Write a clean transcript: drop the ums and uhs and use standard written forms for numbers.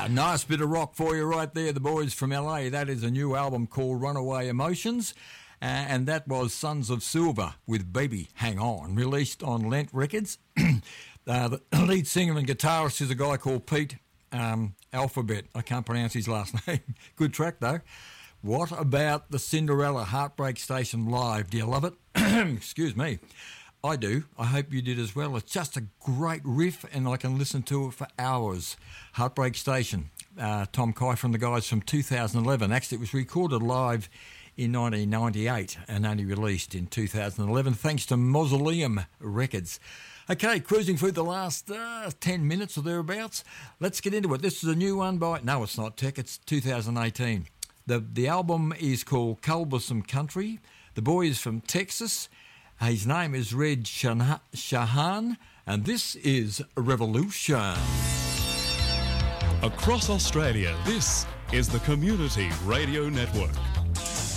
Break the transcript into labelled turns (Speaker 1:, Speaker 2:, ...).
Speaker 1: A nice bit of rock for you right there, the boys from LA. That is a new album called Runaway Emotions, and that was Sons of Silver with Baby Hang On, released on Lent Records. The lead singer and guitarist is a guy called Pete Alphabet. I can't pronounce his last name. Good track, though. What about the Cinderella Heartbreak Station live? Do you love it? Excuse me. I do. I hope you did as well. It's just a great riff, and I can listen to it for hours. Heartbreak Station, Tom Keifer and the guys from 2011. Actually, it was recorded live in 1998 and only released in 2011, thanks to Mausoleum Records. Okay, cruising through the last 10 minutes or thereabouts. Let's get into it. This is a new one by... No, it's not Tech. It's 2018. The album is called Culberson Country. The boy is from Texas. His name is Red Shahan, and this is Revolution.
Speaker 2: Across Australia, this is the Community Radio Network.